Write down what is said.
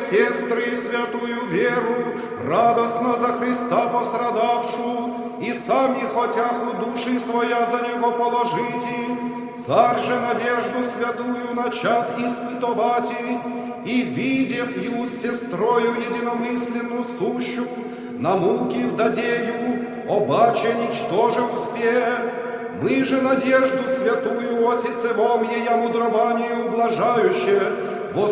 сестры, святую веру, радостно за Христа пострадавшу, и сами хотяху души своя за Него положите, Царь же надежду святую начат испытовати, и, видев ю с сестрою единомысленную сущу, на муки вдадею, обаче ничтоже успе, мы же надежду святую осицевом ея мудрованию ублажающе,